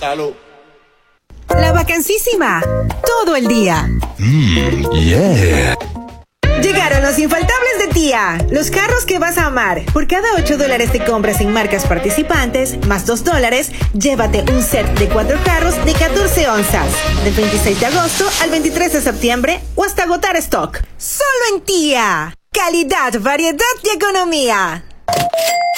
Salud. La vacancísima. Todo el día. Yeah. Llegaron los infaltables de Tía. Los carros que vas a amar. Por cada $8 de compras en marcas participantes, más $2, llévate un set de 4 carros de 14 onzas. Del 26 de agosto al 23 de septiembre o hasta agotar stock. Solo en Tía. Calidad, variedad y economía.